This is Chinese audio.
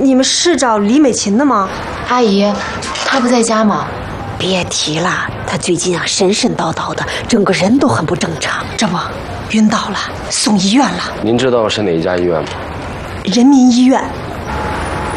你们是找李美琴的吗？ 阿姨，她不在家吗？ 别提了，她最近神神叨叨的，整个人都很不正常。 这不，晕倒了，送医院了。 您知道是哪一家医院吗？ 人民医院。